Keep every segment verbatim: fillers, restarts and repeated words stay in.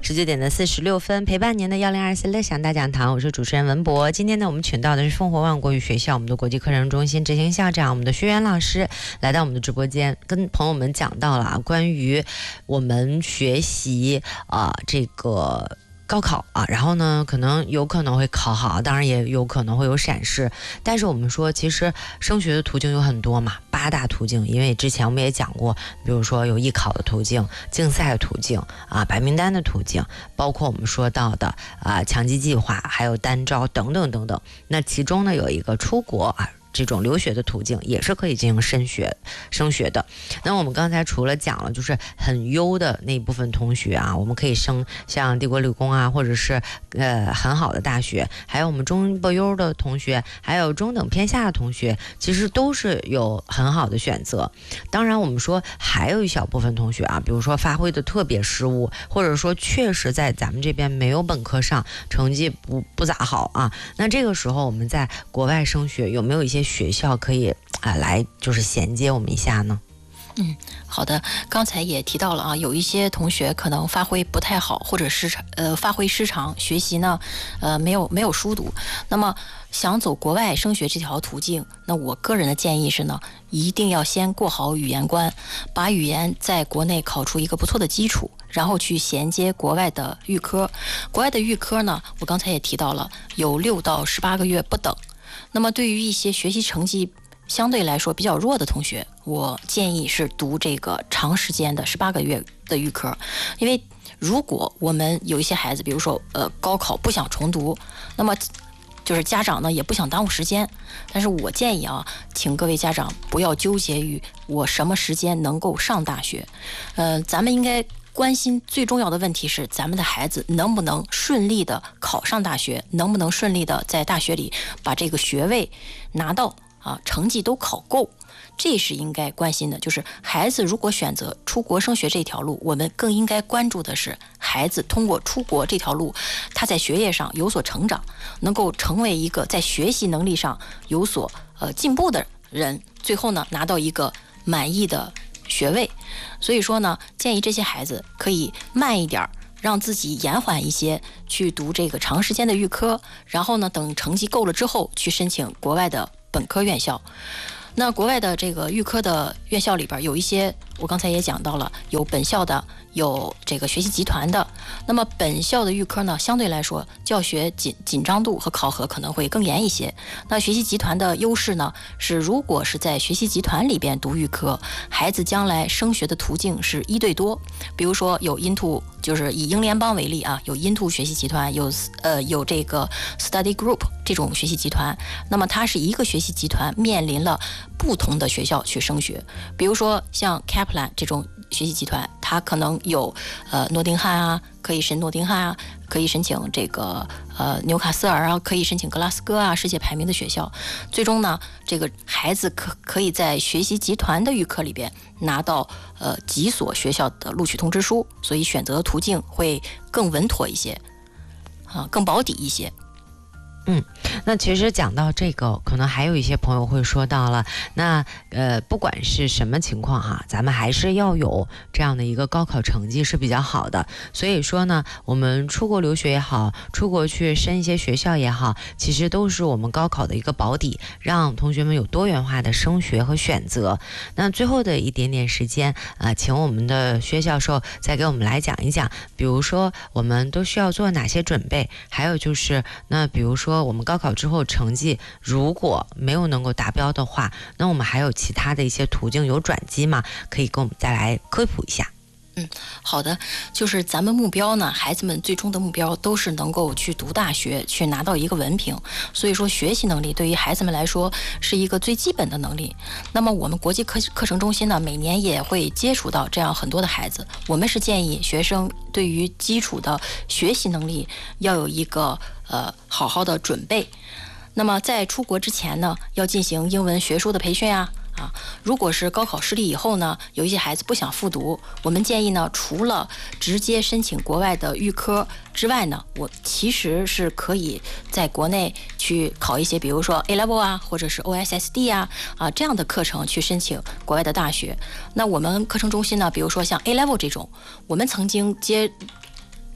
十九点的四十六分，陪伴您的幺零二四乐享大讲堂，我是主持人文博。今天呢，我们请到的是烽火万国语学校我们的国际课程中心执行校长，我们的薛源老师来到我们的直播间，跟朋友们讲到了关于我们学习啊、呃、这个。高考啊，然后呢，可能有可能会考好，当然也有可能会有闪失。但是我们说，其实升学的途径有很多嘛，八大途径。因为之前我们也讲过，比如说有艺考的途径、竞赛的途径啊、白名单的途径，包括我们说到的啊强基计划，还有单招等等等等。那其中呢，有一个出国啊。这种留学的途径也是可以进行升学升学的。那我们刚才除了讲了就是很优的那部分同学啊，我们可以升像帝国理工啊，或者是呃很好的大学，还有我们中不优的同学，还有中等偏下的同学，其实都是有很好的选择。当然我们说还有一小部分同学啊，比如说发挥的特别失误，或者说确实在咱们这边没有本科上，成绩不不咋好啊，那这个时候我们在国外升学有没有一些学校可以啊来就是衔接我们一下呢？ 嗯，好的，刚才也提到了啊，有一些同学可能发挥不太好，或者是呃发挥失常，学习呢呃没有没有疏读。那么想走国外升学这条途径，那我个人的建议是呢，一定要先过好语言关，把语言在国内考出一个不错的基础，然后去衔接国外的预科。国外的预科呢，我刚才也提到了，有六到十八个月不等。那么对于一些学习成绩相对来说比较弱的同学，我建议是读这个长时间的十八个月的预科。因为如果我们有一些孩子，比如说呃高考不想重读，那么就是家长呢也不想耽误时间，但是我建议啊，请各位家长不要纠结于我什么时间能够上大学，呃，咱们应该关心最重要的问题是咱们的孩子能不能顺利的考上大学，能不能顺利的在大学里把这个学位拿到啊，成绩都考够，这是应该关心的。就是孩子如果选择出国升学这条路，我们更应该关注的是孩子通过出国这条路，他在学业上有所成长，能够成为一个在学习能力上有所呃进步的人，最后呢拿到一个满意的学位。所以说呢，建议这些孩子可以慢一点，让自己延缓一些，去读这个长时间的预科，然后呢等成绩够了之后去申请国外的本科院校。那国外的这个预科的院校里边有一些，我刚才也讲到了，有本校的，有这个学习集团的。那么本校的预科呢，相对来说教学紧紧张度和考核可能会更严一些。那学习集团的优势呢，是如果是在学习集团里边读预科，孩子将来升学的途径是一对多。比如说有印度，就是以英联邦为例啊，有印度学习集团，有呃有这个 study group 这种学习集团。那么它是一个学习集团面临了不同的学校去升学，比如说像 Kaplan 这种学习集团，它可能有呃诺丁汉啊，可以申诺丁汉啊，可以申请这个呃纽卡斯尔啊，可以申请格拉斯哥啊，世界排名的学校。最终呢，这个孩子可可以在学习集团的预科里边拿到呃几所学校的录取通知书，所以选择的途径会更稳妥一些，啊，更保底一些。 嗯，那其实讲到这个，可能还有一些朋友会说到了，那呃，不管是什么情况哈，咱们还是要有这样的一个高考成绩是比较好的。所以说呢，我们出国留学也好，出国去申一些学校也好，其实都是我们高考的一个保底，让同学们有多元化的升学和选择。那最后的一点点时间啊、呃，请我们的薛教授再给我们来讲一讲，比如说我们都需要做哪些准备，还有就是那比如说我们高考之后成绩如果没有能够达标的话，那我们还有其他的一些途径有转机吗？可以给我们再来科普一下。 嗯，好的，就是咱们目标呢，孩子们最终的目标都是能够去读大学，去拿到一个文凭。所以说，学习能力对于孩子们来说是一个最基本的能力。那么我们国际课课程中心呢，每年也会接触到这样很多的孩子。我们是建议学生对于基础的学习能力要有一个呃好好的准备。那么在出国之前呢，要进行英文学术的培训啊。啊，如果是高考失利以后呢，有一些孩子不想复读，我们建议呢，除了直接申请国外的预科之外呢，我其实是可以在国内去考一些，比如说 A level 啊，或者是 O S S D 啊啊这样的课程去申请国外的大学。那我们课程中心呢，比如说像 A level 这种，我们曾经接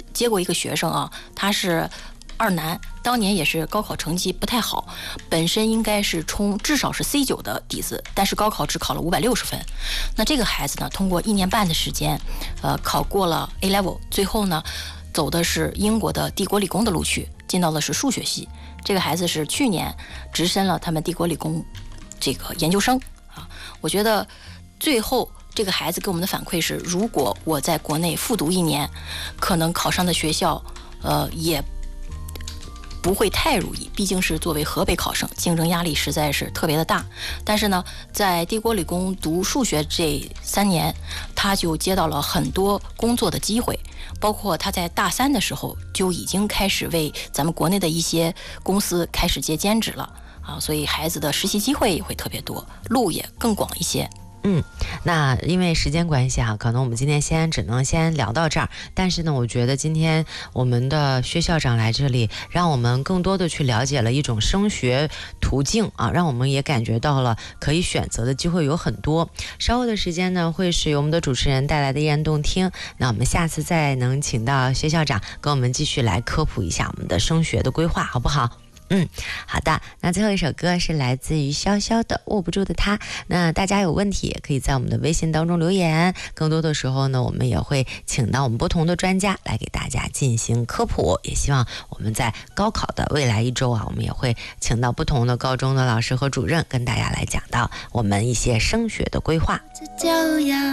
接过一个学生啊，他是二男，当年也是高考成绩不太好，本身应该是冲至少是 C 九 的底子，但是高考只考了五百六十分。那这个孩子呢，通过一年半的时间，呃，考过了 A level， 最后呢，走的是英国的帝国理工的录取，进到的是数学系。这个孩子是去年直升了他们帝国理工这个研究生啊。我觉得最后这个孩子给我们的反馈是，如果我在国内复读一年，可能考上的学校，呃，也不会太如意，毕竟是作为河北考生，竞争压力实在是特别的大。但是呢，在帝国理工读数学这三年，他就接到了很多工作的机会，包括他在大三的时候就已经开始为咱们国内的一些公司开始接兼职了啊，所以孩子的实习机会也会特别多，路也更广一些。 嗯，那因为时间关系啊，可能我们今天先只能先聊到这儿。但是呢，我觉得今天我们的薛校长来这里，让我们更多的去了解了一种升学途径啊，让我们也感觉到了可以选择的机会有很多。稍后的时间呢，会是由我们的主持人带来的一言动听。那我们下次再能请到薛校长跟我们继续来科普一下我们的升学的规划，好不好？嗯，好的。那最后一首歌是来自于潇潇的《握不住的他》。那大家有问题也可以在我们的微信当中留言。更多的时候呢，我们也会请到我们不同的专家来给大家进行科普。也希望我们在高考的未来一周啊，我们也会请到不同的高中的老师和主任，跟大家来讲到我们一些升学的规划。